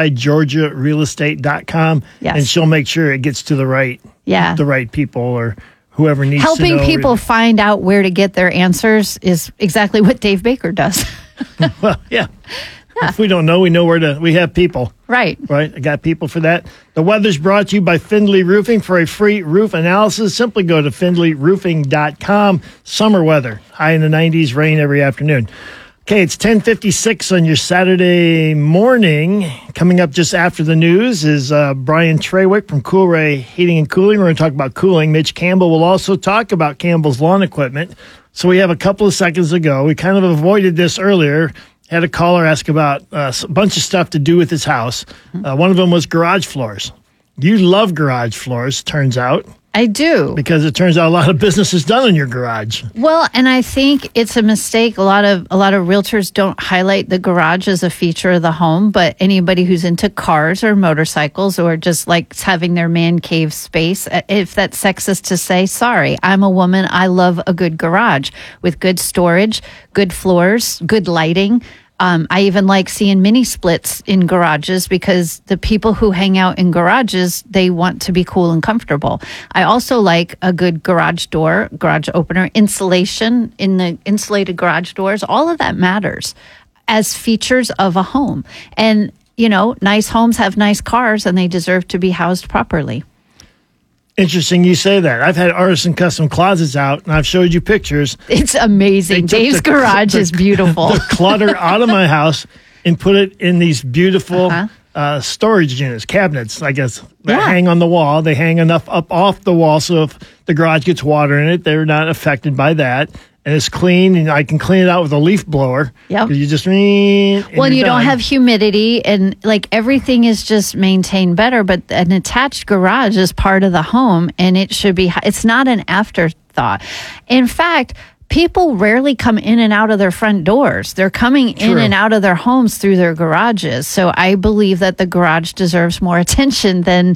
InsideGeorgiaRealEstate.com, and she'll make sure it gets to the right people or whoever needs to know. Helping people find out where to get their answers is exactly what Dave Baker does. Well, yeah. If we don't know, we know we have people. Right. I got people for that. The weather's brought to you by Findlay Roofing. For a free roof analysis, simply go to FindlayRoofing.com. Summer weather, high in the 90s, rain every afternoon. Okay, it's 10:56 on your Saturday morning. Coming up just after the news is Brian Trawick from Coolray Heating and Cooling. We're going to talk about cooling. Mitch Campbell will also talk about Campbell's Lawn Equipment. So we have a couple of seconds ago. We kind of avoided this earlier. Had a caller ask about a bunch of stuff to do with his house. One of them was garage floors. You love garage floors, turns out. I do. Because it turns out a lot of business is done in your garage. Well, and I think it's a mistake. A lot of realtors don't highlight the garage as a feature of the home, but anybody who's into cars or motorcycles or just likes having their man cave space, if that's sexist to say, sorry, I'm a woman. I love a good garage with good storage, good floors, good lighting. I even like seeing mini splits in garages because the people who hang out in garages, they want to be cool and comfortable. I also like a good garage door, garage opener, insulation in the insulated garage doors. All of that matters as features of a home. And, nice homes have nice cars and they deserve to be housed properly. Interesting you say that. I've had Artisan Custom Closets out, and I've showed you pictures. It's amazing. Dave's garage is beautiful. The clutter out of my house and put it in these beautiful storage units, cabinets, I guess, that hang on the wall. They hang enough up off the wall so if the garage gets water in it, they're not affected by that. And it's clean, and I can clean it out with a leaf blower. Yep. You just you don't have humidity, and everything is just maintained better. But an attached garage is part of the home, and it should be. It's not an afterthought. In fact, people rarely come in and out of their front doors. They're coming in and out of their homes through their garages. So I believe that the garage deserves more attention than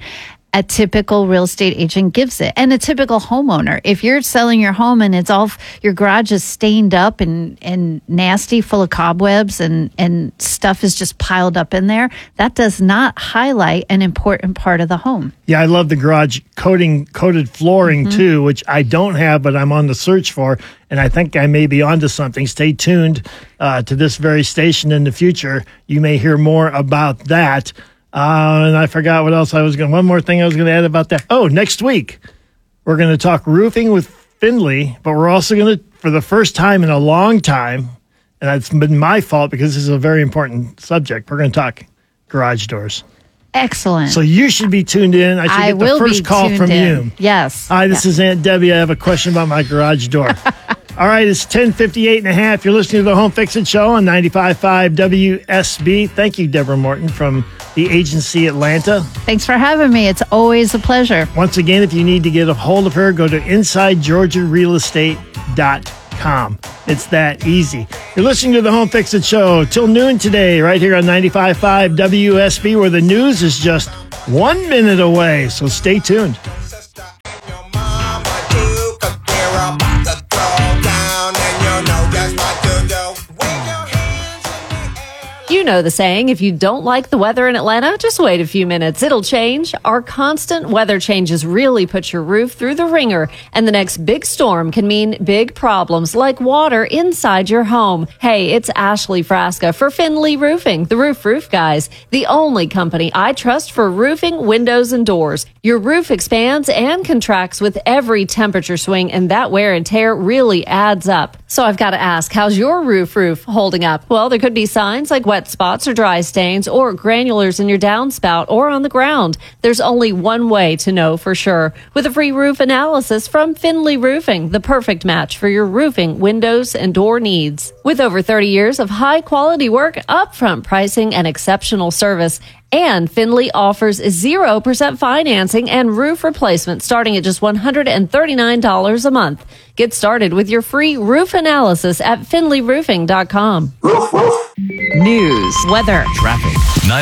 a typical real estate agent gives it, and a typical homeowner. If you're selling your home and it's all, your garage is stained up and nasty, full of cobwebs and stuff is just piled up in there, that does not highlight an important part of the home. Yeah, I love the garage coated flooring too, which I don't have, but I'm on the search for, and I think I may be onto something. Stay tuned to this very station in the future. You may hear more about that. And I forgot what else one more thing I was going to add about that. Oh, next week, we're going to talk roofing with Findlay, but we're also going to, for the first time in a long time, and it's been my fault because this is a very important subject, we're going to talk garage doors. Excellent. So you should be tuned in. I should get the first call from you. Yes. Hi, this is Aunt Debbie. I have a question about my garage door. All right, it's 10:58.5. You're listening to the Home Fix It Show on 95.5 WSB. Thank you, Deborah Morton from the agency Atlanta. Thanks for having me. It's always a pleasure. Once again, if you need to get a hold of her, go to InsideGeorgiaRealEstate.com. It's that easy. You're listening to the Home Fix It Show till noon today, right here on 95.5 WSB, where the news is just 1 minute away. So stay tuned. You know the saying, if you don't like the weather in Atlanta, just wait a few minutes. It'll change. Our constant weather changes really put your roof through the ringer, and the next big storm can mean big problems like water inside your home. Hey, it's Ashley Frasca for Findlay Roofing, the Roof Guys, the only company I trust for roofing, windows, and doors. Your roof expands and contracts with every temperature swing, and that wear and tear really adds up. So I've got to ask, how's your roof holding up? Well, there could be signs like wet spots or dry stains or granulars in your downspout or on the ground. There's only one way to know for sure. With a free roof analysis from Findlay Roofing, the perfect match for your roofing, windows, and door needs. With over 30 years of high quality work, upfront pricing, and exceptional service, and Findlay offers 0% financing and roof replacement starting at just $139 a month. Get started with your free roof analysis at FindlayRoofing.com. News, weather, traffic.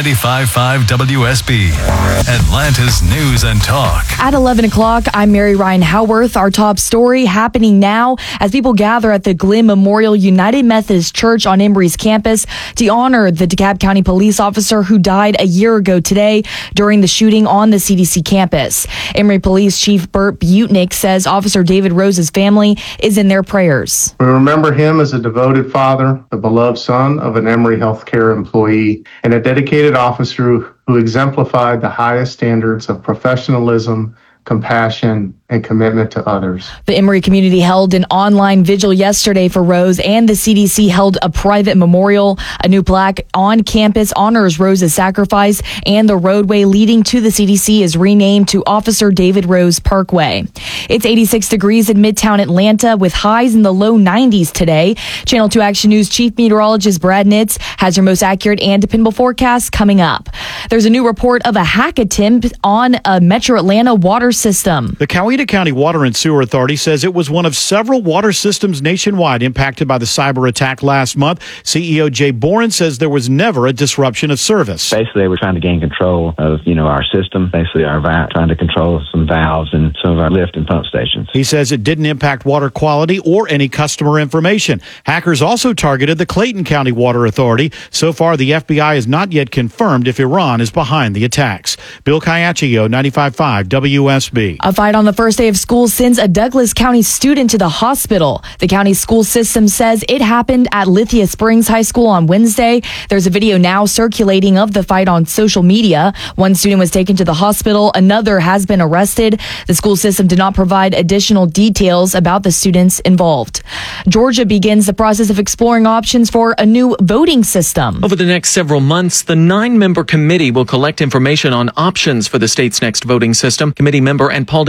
95.5 WSB, Atlanta's news and talk. At 11 o'clock, I'm Mary Ryan Howarth. Our top story happening now as people gather at the Glenn Memorial United Methodist Church on Emory's campus to honor the DeKalb County police officer who died a year ago today during the shooting on the CDC campus. Emory Police Chief Burt Butnick says Officer David Rose's family is in their prayers. We remember him as a devoted father, the beloved son of an Emory healthcare employee, and a dedicated officer who exemplified the highest standards of professionalism, compassion, and commitment to others. The Emory community held an online vigil yesterday for Rose, and the CDC held a private memorial. A new plaque on campus honors Rose's sacrifice, and the roadway leading to the CDC is renamed to Officer David Rose Parkway. It's 86 degrees in Midtown Atlanta with highs in the low 90s today. Channel 2 Action News Chief Meteorologist Brad Nitz has your most accurate and dependable forecast coming up. There's a new report of a hack attempt on a Metro Atlanta water system. The Coweta County Water and Sewer Authority says it was one of several water systems nationwide impacted by the cyber attack last month. CEO Jay Boren says there was never a disruption of service. Basically, they were trying to gain control of, our system, basically trying to control some valves and some of our lift and pump stations. He says it didn't impact water quality or any customer information. Hackers also targeted the Clayton County Water Authority. So far, the FBI has not yet confirmed if Iran is behind the attacks. Bill Caiaccio, 95.5 WSB. A fight on the first day of school sends a Douglas County student to the hospital. The county school system says it happened at Lithia Springs High School on Wednesday. There's a video now circulating of the fight on social media. One student was taken to the hospital. Another has been arrested. The school system did not provide additional details about the students involved. Georgia begins the process of exploring options for a new voting system. Over the next several months, the 9-member committee will collect information on options for the state's next voting system. Committee member and Paulding County election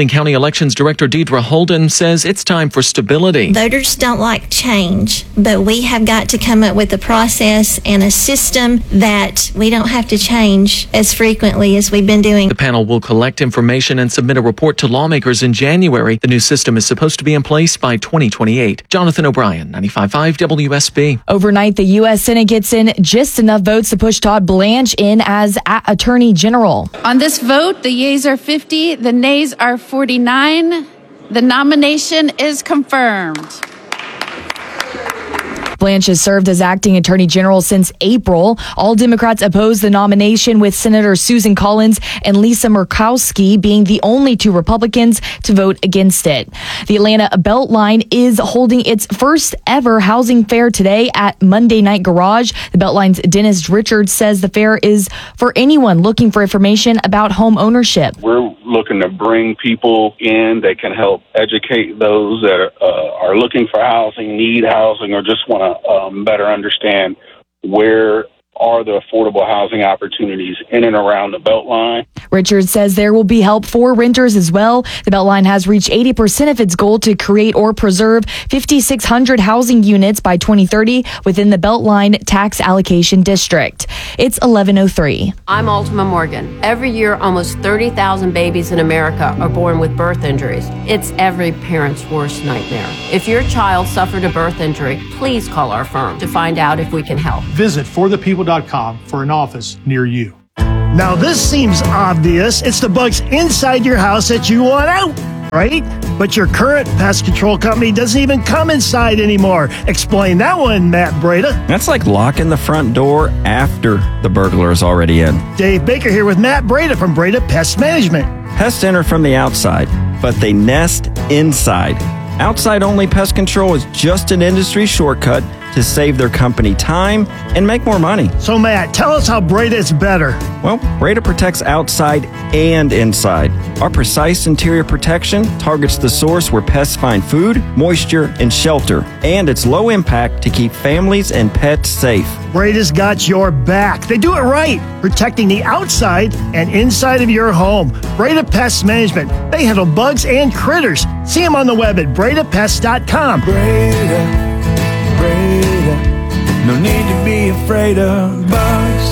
Elections Director Deidre Holden says it's time for stability. Voters don't like change, but we have got to come up with a process and a system that we don't have to change as frequently as we've been doing. The panel will collect information and submit a report to lawmakers in January. The new system is supposed to be in place by 2028. Jonathan O'Brien, 95.5 WSB. Overnight, the U.S. Senate gets in just enough votes to push Todd Blanche in as Attorney General. On this vote, the yeas are 50, the nays are 49. The nomination is confirmed. Blanche has served as acting attorney general since April. All Democrats oppose the nomination, with Senator Susan Collins and Lisa Murkowski being the only two Republicans to vote against it. The Atlanta Beltline is holding its first ever housing fair today at Monday Night Garage. The Beltline's Dennis Richards says the fair is for anyone looking for information about home ownership. We're looking to bring people in that can help educate those that are looking for housing, need housing, or just want to better understand where are the affordable housing opportunities in and around the Beltline. Richards says there will be help for renters as well. The Beltline has reached 80% of its goal to create or preserve 5,600 housing units by 2030 within the Beltline tax allocation district. It's 11:03. I'm Ultima Morgan. Every year, almost 30,000 babies in America are born with birth injuries. It's every parent's worst nightmare. If your child suffered a birth injury, please call our firm to find out if we can help. Visit forthepeople.com for an office near you. Now, this seems obvious. It's the bugs inside your house that you want out, right? But your current pest control company doesn't even come inside anymore. Explain that one, Matt Breda. That's like locking the front door after the burglar is already in. Dave Baker here with Matt Breda from Breda Pest Management. Pests enter from the outside, but they nest inside. Outside-only pest control is just an industry shortcut to save their company time and make more money. So, Matt, tell us how Breda is better. Well, Breda protects outside and inside. Our precise interior protection targets the source where pests find food, moisture, and shelter, and it's low impact to keep families and pets safe. Breda's got your back. They do it right, protecting the outside and inside of your home. Breda Pest Management. They handle bugs and critters. See them on the web at bredapest.com. Breda. No need to be afraid of bugs.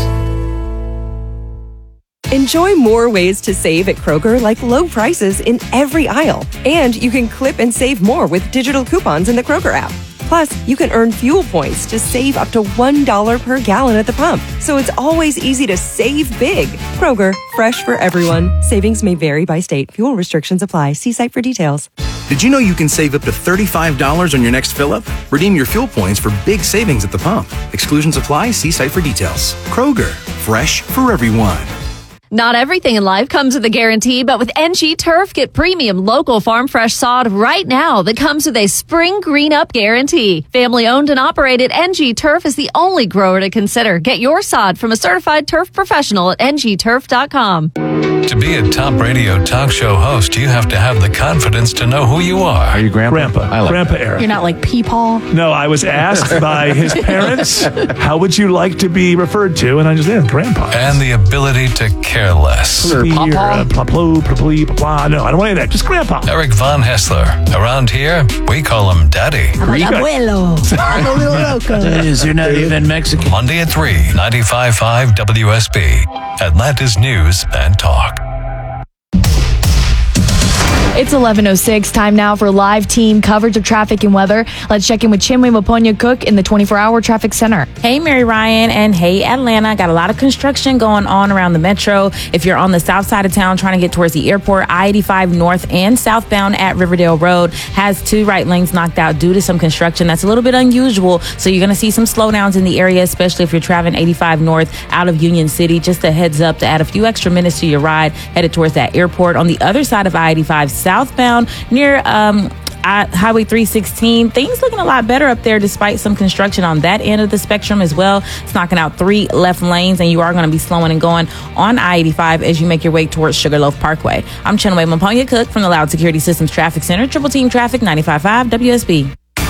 Enjoy more ways to save at Kroger, like low prices in every aisle. And you can clip and save more with digital coupons in the Kroger app. Plus, you can earn fuel points to save up to $1 per gallon at the pump. So it's always easy to save big. Kroger, fresh for everyone. Savings may vary by state. Fuel restrictions apply. See site for details. Did you know you can save up to $35 on your next fill-up? Redeem your fuel points for big savings at the pump. Exclusions apply. See site for details. Kroger, fresh for everyone. Not everything in life comes with a guarantee, but with NG Turf, get premium local farm fresh sod right now that comes with a spring green up guarantee. Family owned and operated, NG Turf is the only grower to consider. Get your sod from a certified turf professional at ngturf.com. To be a top radio talk show host, you have to have the confidence to know who you are. Are you Grandpa? Grandpa Eric. You're not like Peepaw? No, I was asked by his parents, how would you like to be referred to? And I just said, Grandpa. And the ability to care less. No, I don't want any of that. Just Grandpa. Eric Von Hessler. Around here, we call him Daddy. Abuelo. I'm a little loco. You're not even Mexican. Monday at 3, 95.5 WSB. Atlanta's News and Talk. It's 11:06. Time now for live team coverage of traffic and weather. Let's check in with Chinwe Maponya-Cook in the 24-hour traffic center. Hey, Mary Ryan, and hey, Atlanta. Got a lot of construction going on around the metro. If you're on the south side of town trying to get towards the airport, I-85 north and southbound at Riverdale Road has 2 right lanes knocked out due to some construction. That's a little bit unusual, so you're going to see some slowdowns in the area, especially if you're traveling 85 north out of Union City. Just a heads up to add a few extra minutes to your ride headed towards that airport. On the other side of I-85 southbound near Highway 316, things looking a lot better up there despite some construction on that end of the spectrum as well. It's knocking out 3 left lanes, and you are going to be slowing and going on I-85 as you make your way towards Sugarloaf Parkway. I'm Chinwe Maponya-Cook from the Loud Security Systems Traffic Center, Triple Team Traffic, 95.5 WSB.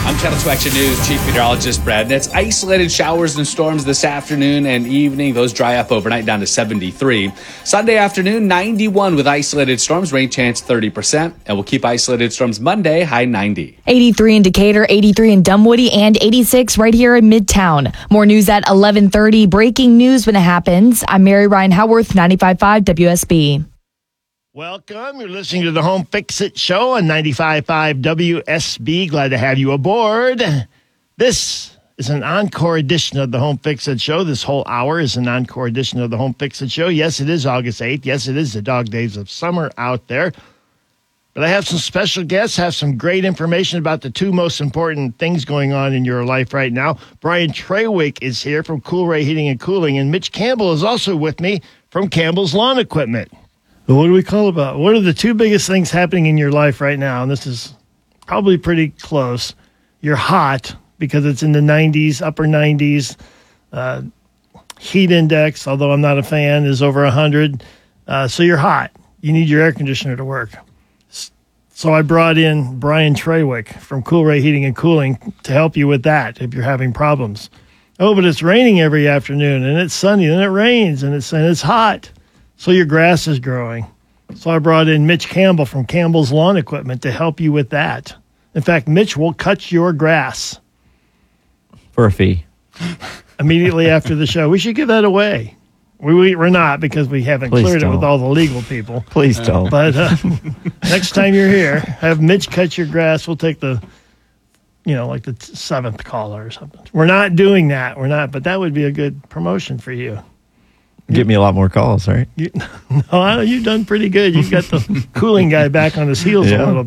I'm Channel 2 Action News Chief Meteorologist Brad Nitz. Isolated showers and storms this afternoon and evening. Those dry up overnight down to 73. Sunday afternoon, 91 with isolated storms. Rain chance 30%. And we'll keep isolated storms Monday, high 90. 83 in Decatur, 83 in Dunwoody, and 86 right here in Midtown. More news at 11:30. Breaking news when it happens. I'm Mary Ryan Howarth, 95.5 WSB. Welcome. You're listening to the Home Fix-It Show on 95.5 WSB. Glad to have you aboard. This is an encore edition of the Home Fix-It Show. This whole hour is an encore edition of the Home Fix-It Show. Yes, it is August 8th. Yes, it is the dog days of summer out there. But I have some special guests, have some great information about the two most important things going on in your life right now. Brian Trawick is here from Coolray Heating and Cooling, and Mitch Campbell is also with me from Campbell's Lawn Equipment. What do we call about? What are the two biggest things happening in your life right now? And this is probably pretty close. You're hot because it's in the 90s, upper 90s. Heat index, although I'm not a fan, is over 100. So you're hot. You need your air conditioner to work. So I brought in Brian Trawick from Coolray Heating and Cooling to help you with that if you're having problems. Oh, but it's raining every afternoon, and it's sunny, and it rains, and it's hot. So your grass is growing. So I brought in Mitch Campbell from Campbell's Lawn Equipment to help you with that. In fact, Mitch will cut your grass. For a fee. Immediately after the show. We should give that away. We're not, because we haven't cleared it with all the legal people. Please don't. But next time you're here, have Mitch cut your grass. We'll take the 7th caller or something. We're not doing that. We're not, but that would be a good promotion for you. Get me a lot more calls, right? No, you've done pretty good. You've got the cooling guy back on his heels a little bit.